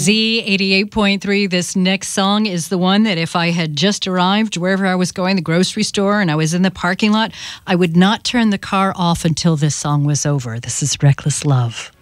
Z88.3. This next song is the one that if I had just arrived wherever I was going, the grocery store, and I was in the parking lot, I would not turn the car off until this song was over. This is Reckless Love.